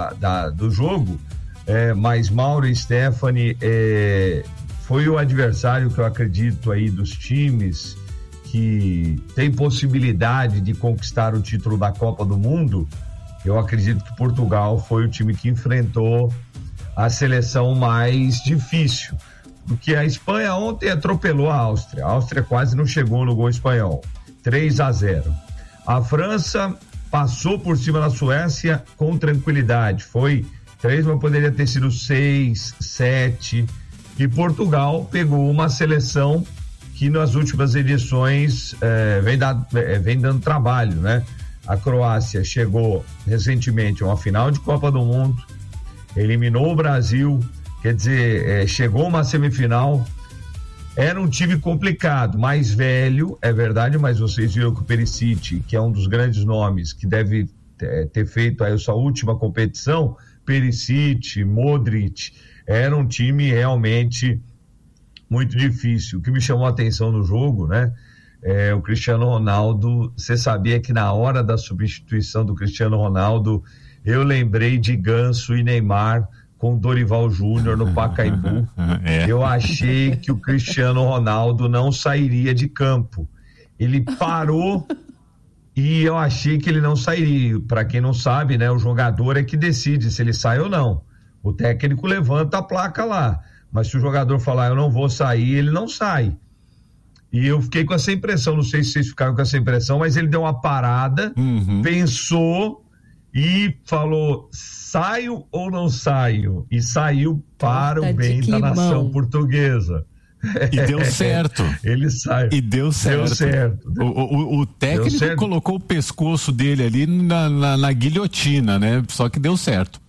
do jogo, mas Mauro e Stephanie, foi o adversário que eu acredito aí dos times que tem possibilidade de conquistar o título da Copa do Mundo. Eu acredito que Portugal foi o time que enfrentou a seleção mais difícil, porque a Espanha ontem atropelou a Áustria quase não chegou no gol espanhol, 3-0. A França passou por cima da Suécia com tranquilidade, foi 3, mas poderia ter sido 6, 7, e Portugal pegou uma seleção que nas últimas edições vem dando trabalho, né? A Croácia chegou recentemente a uma final de Copa do Mundo, eliminou o Brasil, quer dizer, chegou a uma semifinal. Era um time complicado, mais velho, é verdade, mas vocês viram que o Perisic, que é um dos grandes nomes, que deve ter feito aí a sua última competição, Perisic, Modric, era um time realmente muito difícil. O que me chamou a atenção no jogo, né? O Cristiano Ronaldo, você sabia que na hora da substituição do Cristiano Ronaldo, eu lembrei de Ganso e Neymar com Dorival Júnior no Pacaembu. Eu achei que o Cristiano Ronaldo não sairia de campo. Ele parou e eu achei que ele não sairia. Para quem não sabe, né, o jogador é que decide se ele sai ou não. O técnico levanta a placa lá, mas se o jogador falar eu não vou sair, ele não sai. E eu fiquei com essa impressão, não sei se vocês ficaram com essa impressão, mas ele deu uma parada, pensou e falou, saio ou não saio? E saiu para o bem da nação portuguesa. E deu certo. Ele saiu. E deu certo. Deu certo. O técnico colocou o pescoço dele ali na guilhotina, né? Só que deu certo.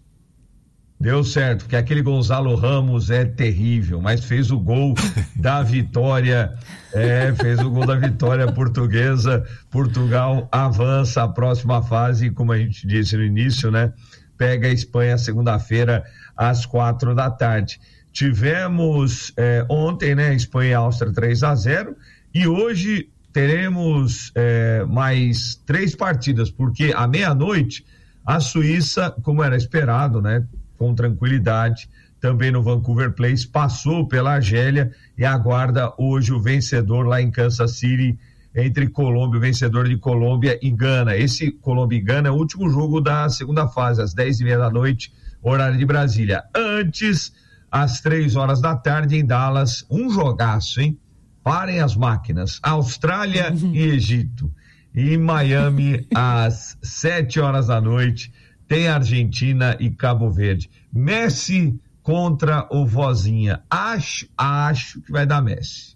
Deu certo, porque aquele Gonzalo Ramos é terrível, mas fez o gol da vitória, fez o gol da vitória portuguesa. Portugal avança à próxima fase, como a gente disse no início, né? Pega a Espanha segunda-feira às 16h. Tivemos ontem, né? Espanha e Áustria 3-0, e hoje teremos mais 3 partidas, porque à meia-noite a Suíça, como era esperado, né? Com tranquilidade, também no Vancouver Place, passou pela Argélia e aguarda hoje o vencedor lá em Kansas City, entre Colômbia, o vencedor de Colômbia e Gana. Esse Colômbia e Gana é o último jogo da segunda fase, às 10h30, horário de Brasília. Antes, às 3h em Dallas, um jogaço, hein? Parem as máquinas, Austrália e Egito. E em Miami, às 7h, tem Argentina e Cabo Verde. Messi contra o Vozinha. Acho que vai dar Messi.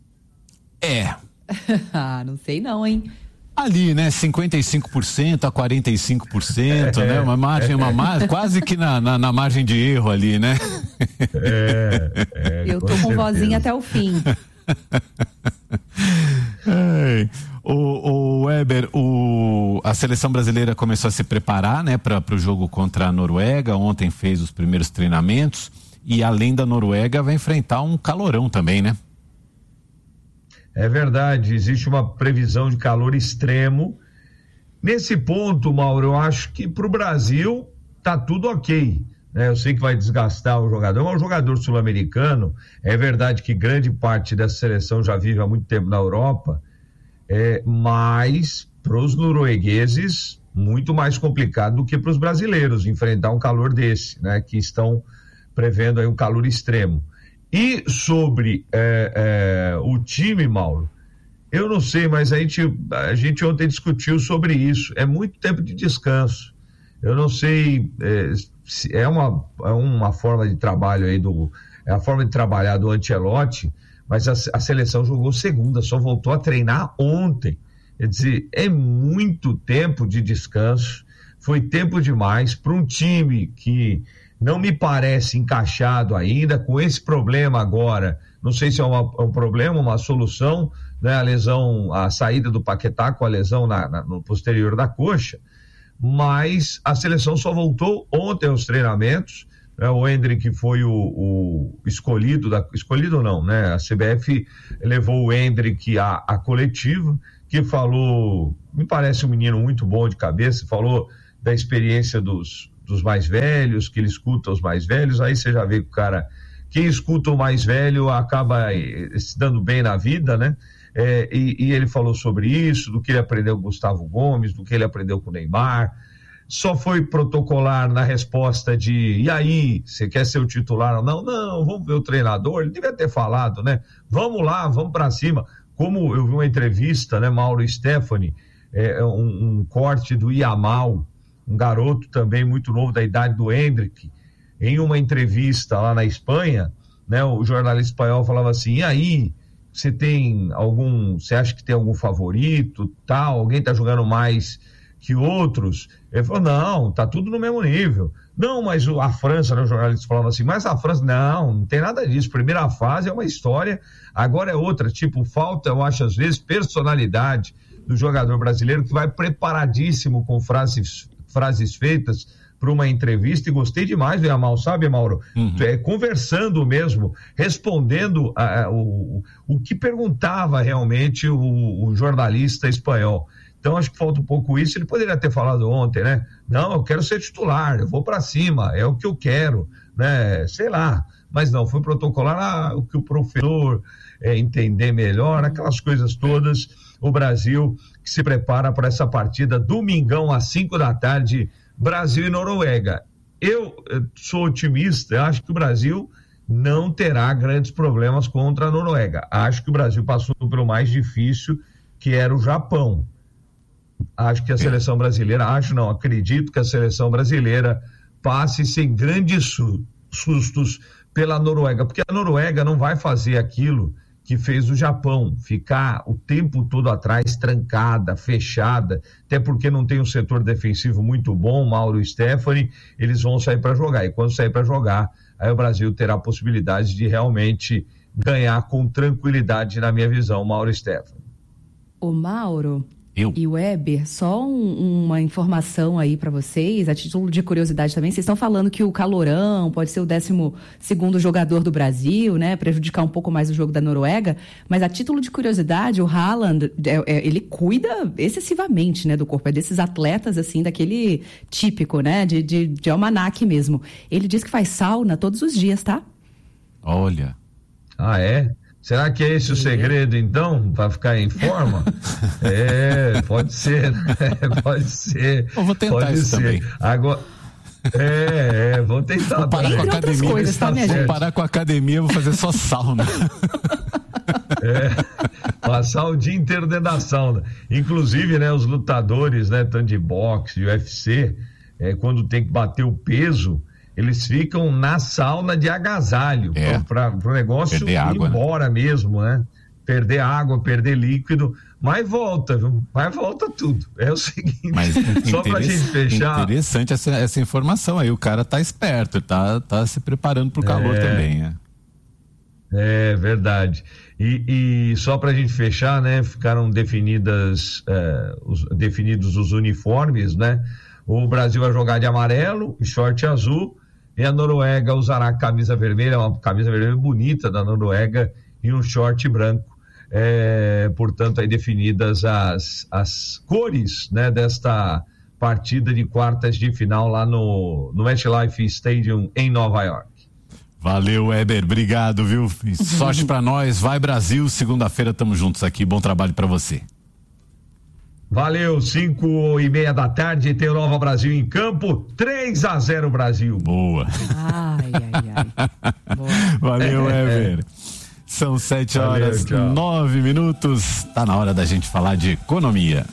Não sei não, hein? Ali, né? 55% a 45%, né? Uma margem, quase que na margem de erro ali, né? Eu tô com Vozinha até o fim. O Weber, a seleção brasileira começou a se preparar, né, para o jogo contra a Noruega. Ontem fez os primeiros treinamentos e, além da Noruega, vai enfrentar um calorão também, né? É verdade, existe uma previsão de calor extremo. Nesse ponto, Mauro, eu acho que para o Brasil tá tudo ok, né? Eu sei que vai desgastar o jogador, mas o jogador sul-americano, é verdade que grande parte dessa seleção já vive há muito tempo na Europa, mas para os noruegueses muito mais complicado do que para os brasileiros enfrentar um calor desse, né? Que estão prevendo aí um calor extremo. E sobre o time, Mauro, eu não sei, mas a gente ontem discutiu sobre isso. É muito tempo de descanso. Eu não sei se é uma forma de trabalho aí é a forma de trabalhar do Ancelotti, mas a seleção jogou segunda, só voltou a treinar ontem. Quer dizer, é muito tempo de descanso, foi tempo demais para um time que não me parece encaixado ainda, com esse problema agora. Não sei se é um problema, uma solução, né? A saída do Paquetá com a lesão no posterior da coxa, mas a seleção só voltou ontem aos treinamentos. O Endrick foi o escolhido não, né? A CBF levou o Endrick à coletiva, que falou, me parece um menino muito bom de cabeça, falou da experiência dos dos mais velhos, que ele escuta os mais velhos, aí você já vê que o cara, quem escuta o mais velho acaba se dando bem na vida, né? E ele falou sobre isso, do que ele aprendeu com o Gustavo Gomes, do que ele aprendeu com o Neymar. Só foi protocolar na resposta de, e aí, você quer ser o titular ou não? Não, vamos ver o treinador, ele devia ter falado, né? Vamos lá, vamos para cima. Como eu vi uma entrevista, né, Mauro Stefani, um corte do Yamal, um garoto também muito novo, da idade do Hendrick, em uma entrevista lá na Espanha, né, o jornalista espanhol falava assim, e aí, você acha que tem algum favorito, tal, alguém tá jogando mais que outros? Ele falou, não, tá tudo no mesmo nível. Não, mas a França, né, o jornalista falava assim, mas a França, não tem nada disso, primeira fase é uma história, agora é outra, tipo, falta, eu acho, às vezes, personalidade do jogador brasileiro, que vai preparadíssimo com frases feitas para uma entrevista, e gostei demais do Yamal, sabe, Mauro? Conversando mesmo, respondendo o que perguntava realmente o jornalista espanhol. Então acho que falta um pouco isso. Ele poderia ter falado ontem, né? Não, eu quero ser titular, eu vou para cima, é o que eu quero, né? Sei lá, mas não, foi protocolar o que o professor entender melhor, aquelas coisas todas. O Brasil que se prepara para essa partida domingão às 5h, Brasil e Noruega. Eu sou otimista, eu acho que o Brasil não terá grandes problemas contra a Noruega. Acho que o Brasil passou pelo mais difícil, que era o Japão. Acho que a seleção brasileira, acredito que a seleção brasileira passe sem grandes sustos pela Noruega, porque a Noruega não vai fazer aquilo que fez o Japão, ficar o tempo todo atrás, trancada, fechada, até porque não tem um setor defensivo muito bom, Mauro e Stefani, eles vão sair para jogar, e quando sair para jogar, aí o Brasil terá a possibilidade de realmente ganhar com tranquilidade, na minha visão, Mauro e Stefani. O Mauro e o Weber, só uma informação aí para vocês, a título de curiosidade também, vocês estão falando que o Calorão pode ser o 12º jogador do Brasil, né, prejudicar um pouco mais o jogo da Noruega, mas a título de curiosidade, o Haaland, ele cuida excessivamente, né, do corpo, é desses atletas, assim, daquele típico, né, de almanaque mesmo. Ele diz que faz sauna todos os dias, tá? Olha. Ah, é? Será que é esse o segredo, então, para ficar em forma? Pode ser, pode ser. Eu vou tentar pode isso ser. também. Agora, vou tentar. Vou parar com a academia. Coisas, tá, minha gente? Vou parar com a academia, vou fazer só sauna. Passar o dia inteiro dentro da sauna. Inclusive, né, os lutadores, né, tanto de boxe, de UFC, quando tem que bater o peso, eles ficam na sauna de agasalho, para o negócio ir embora, né? Mesmo, né? Perder água, perder líquido, mas volta, viu? Mas volta tudo. É o seguinte, mas só pra gente fechar. Interessante essa informação aí, o cara tá esperto, tá se preparando pro calor também, né? É verdade. E só pra gente fechar, né? Ficaram definidos os uniformes, né? O Brasil vai jogar de amarelo, short azul, e a Noruega usará a camisa vermelha, uma camisa vermelha bonita da Noruega, e um short branco. Portanto, aí definidas as cores, né, desta partida de quartas de final lá no MetLife Stadium em Nova York. Valeu, Weber, obrigado, viu? Sorte pra nós, vai Brasil, segunda-feira tamo juntos aqui, bom trabalho pra você. Valeu, 5h30 tem o Nova Brasil em campo, 3-0 Brasil. Boa. Ai. Boa. Valeu, Weber. São 7h09. Tá na hora da gente falar de economia.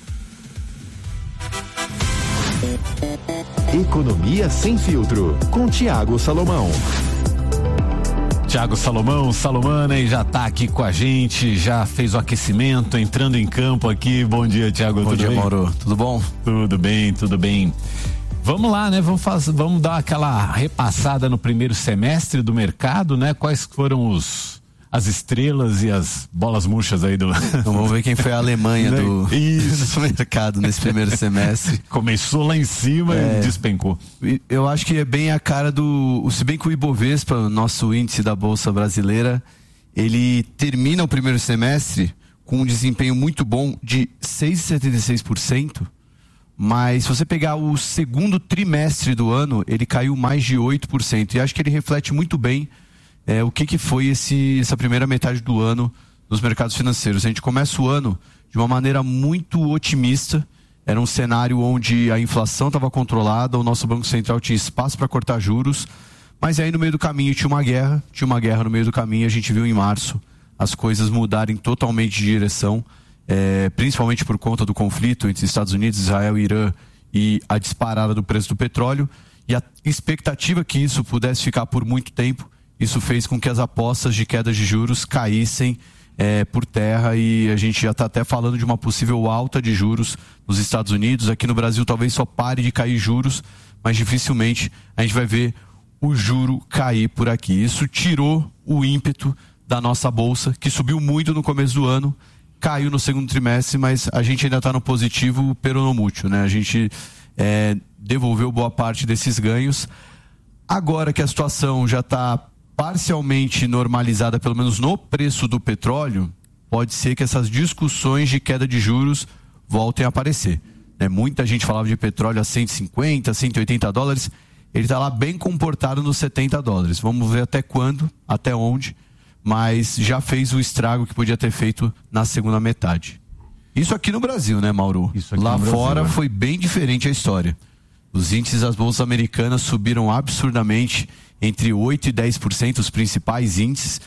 Economia sem filtro, com Thiago Salomão. Thiago Salomana, e já tá aqui com a gente, já fez o aquecimento, entrando em campo aqui. Bom dia, Thiago. Bom dia, bem? Mauro. Tudo bom? Tudo bem. Vamos lá, né? Vamos dar aquela repassada no primeiro semestre do mercado, né? Quais foram as estrelas e as bolas murchas aí do... Então, vamos ver quem foi a Alemanha do mercado nesse primeiro semestre. Começou lá em cima e despencou. Eu acho que é bem a cara se bem que o Ibovespa, o nosso índice da Bolsa Brasileira, ele termina o primeiro semestre com um desempenho muito bom de 6,76%, mas se você pegar o segundo trimestre do ano, ele caiu mais de 8%. E acho que ele reflete muito bem o que foi essa primeira metade do ano nos mercados financeiros. A gente começa o ano de uma maneira muito otimista. Era um cenário onde a inflação estava controlada, o nosso Banco Central tinha espaço para cortar juros, mas aí no meio do caminho tinha uma guerra no meio do caminho. A gente viu em março as coisas mudarem totalmente de direção, principalmente por conta do conflito entre Estados Unidos, Israel e Irã e a disparada do preço do petróleo e a expectativa que isso pudesse ficar por muito tempo. Isso fez com que as apostas de queda de juros caíssem por terra, e a gente já está até falando de uma possível alta de juros nos Estados Unidos. Aqui no Brasil talvez só pare de cair juros, mas dificilmente a gente vai ver o juro cair por aqui. Isso tirou o ímpeto da nossa bolsa, que subiu muito no começo do ano, caiu no segundo trimestre, mas a gente ainda está no positivo peronomútil, né? A gente devolveu boa parte desses ganhos. Agora que a situação já está parcialmente normalizada, pelo menos no preço do petróleo, pode ser que essas discussões de queda de juros voltem a aparecer. Muita gente falava de petróleo a 150, 180 dólares, ele está lá bem comportado nos 70 dólares. Vamos ver até quando, até onde, mas já fez o estrago que podia ter feito na segunda metade. Isso aqui no Brasil, né, Mauro? Lá fora foi bem diferente a história. Os índices das bolsas americanas subiram absurdamente, entre 8% e 10%, os principais índices.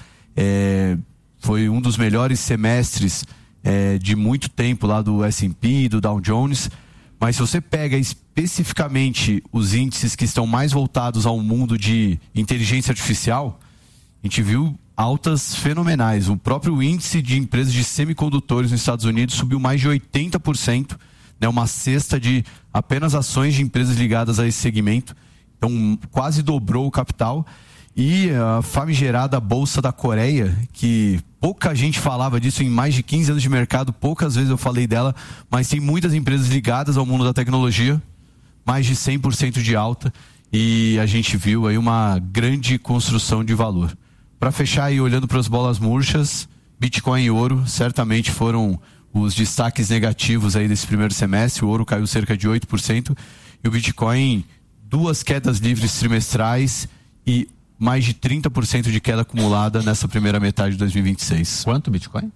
Foi um dos melhores semestres de muito tempo lá do S&P, do Dow Jones. Mas se você pega especificamente os índices que estão mais voltados ao mundo de inteligência artificial, a gente viu altas fenomenais. O próprio índice de empresas de semicondutores nos Estados Unidos subiu mais de 80%, uma cesta de apenas ações de empresas ligadas a esse segmento. Então quase dobrou o capital. E a famigerada Bolsa da Coreia, que pouca gente falava disso em mais de 15 anos de mercado, poucas vezes eu falei dela, mas tem muitas empresas ligadas ao mundo da tecnologia, mais de 100% de alta, e a gente viu aí uma grande construção de valor. Para fechar aí, olhando para as bolas murchas, Bitcoin e ouro certamente foram os destaques negativos aí desse primeiro semestre. O ouro caiu cerca de 8% e o Bitcoin, 2 quedas livres trimestrais e mais de 30% de queda acumulada nessa primeira metade de 2026. Quanto Bitcoin?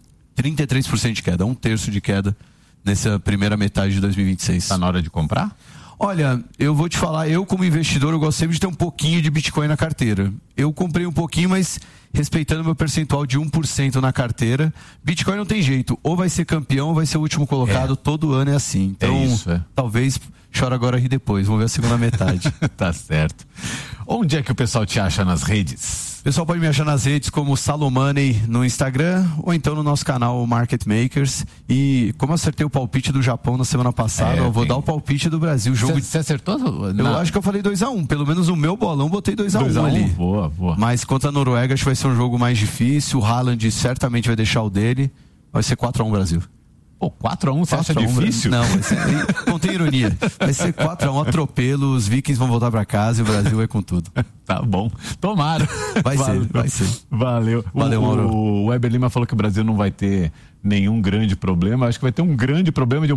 33% de queda, 1/3 de queda nessa primeira metade de 2026. Está na hora de comprar? Olha, eu vou te falar, eu como investidor, eu gosto sempre de ter um pouquinho de Bitcoin na carteira. Eu comprei um pouquinho, mas respeitando meu percentual de 1% na carteira. Bitcoin não tem jeito, ou vai ser campeão ou vai ser o último colocado, todo ano é assim. Então, talvez chora agora, ri depois, vamos ver a segunda metade. Tá certo. Onde é que o pessoal te acha nas redes? O pessoal pode me achar nas redes como Salomoney no Instagram ou então no nosso canal Market Makers. E como eu acertei o palpite do Japão na semana passada, eu vou dar o palpite do Brasil. Você acertou? Eu acho que eu falei 2-1. Pelo menos no meu bolão botei 2-1 ali. Boa. Mas contra a Noruega acho que vai ser um jogo mais difícil. O Haaland certamente vai deixar o dele. Vai ser 4-1 Brasil. Pô, 4-1 você acha difícil? Não, não tem ironia. Vai ser 4-1, atropelo, os Vikings vão voltar pra casa e o Brasil é com tudo. Tá bom. Tomara. Vai ser. Valeu. Mauro. O Weber Lima falou que o Brasil não vai ter nenhum grande problema. Acho que vai ter um grande problema de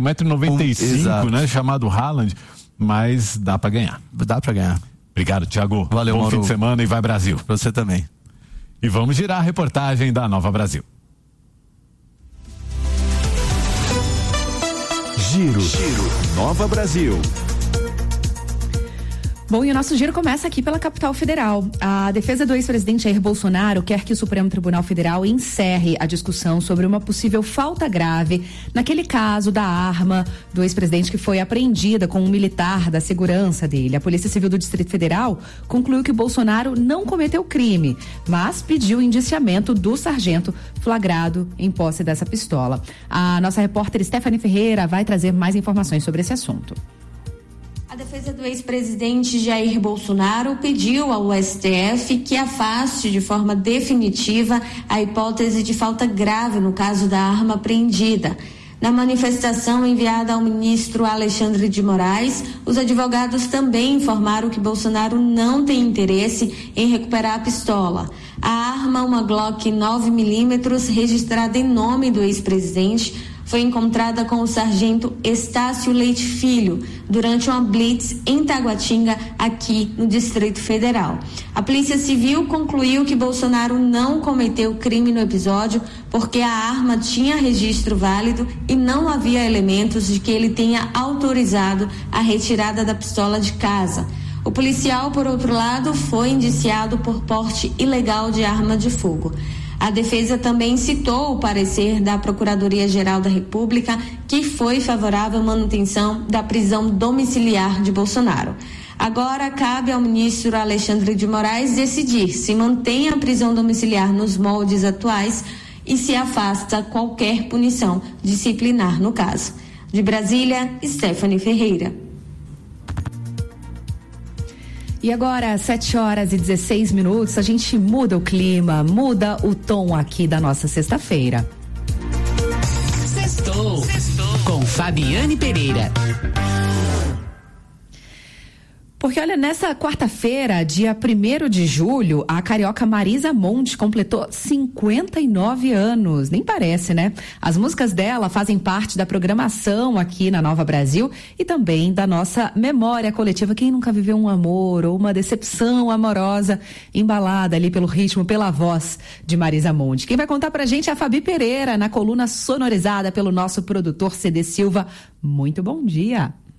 1,95 m, né? Chamado Haaland. Mas dá pra ganhar. Dá pra ganhar. Obrigado, Thiago. Valeu, Bom Mauro. fim de semana e vai Brasil. Pra você também. E vamos girar a reportagem da Nova Brasil. Giro Nova Brasil. Bom, e o nosso giro começa aqui pela capital federal. A defesa do ex-presidente Jair Bolsonaro quer que o Supremo Tribunal Federal encerre a discussão sobre uma possível falta grave naquele caso da arma do ex-presidente que foi apreendida com um militar da segurança dele. A Polícia Civil do Distrito Federal concluiu que Bolsonaro não cometeu crime, mas pediu o indiciamento do sargento flagrado em posse dessa pistola. A nossa repórter Stephanie Ferreira vai trazer mais informações sobre esse assunto. A defesa do ex-presidente Jair Bolsonaro pediu ao STF que afaste de forma definitiva a hipótese de falta grave no caso da arma apreendida. Na manifestação enviada ao ministro Alexandre de Moraes, os advogados também informaram que Bolsonaro não tem interesse em recuperar a pistola. A arma, uma Glock 9mm, registrada em nome do ex-presidente, foi encontrada com o sargento Estácio Leite Filho durante uma blitz em Taguatinga, aqui no Distrito Federal. A Polícia Civil concluiu que Bolsonaro não cometeu crime no episódio porque a arma tinha registro válido e não havia elementos de que ele tenha autorizado a retirada da pistola de casa. O policial, por outro lado, foi indiciado por porte ilegal de arma de fogo. A defesa também citou o parecer da Procuradoria-Geral da República, que foi favorável à manutenção da prisão domiciliar de Bolsonaro. Agora cabe ao ministro Alexandre de Moraes decidir se mantém a prisão domiciliar nos moldes atuais e se afasta qualquer punição disciplinar no caso. De Brasília, Stephanie Ferreira. E agora, 7h16, a gente muda o clima, muda o tom aqui da nossa sexta-feira. Sextou com Fabiane Pereira. Porque olha, nessa quarta-feira, dia 1º de julho, a carioca Marisa Monte completou 59 anos. Nem parece, né? As músicas dela fazem parte da programação aqui na Nova Brasil e também da nossa memória coletiva. Quem nunca viveu um amor ou uma decepção amorosa embalada ali pelo ritmo, pela voz de Marisa Monte? Quem vai contar pra gente é a Fabi Pereira, na coluna sonorizada pelo nosso produtor CD Silva. Muito bom dia!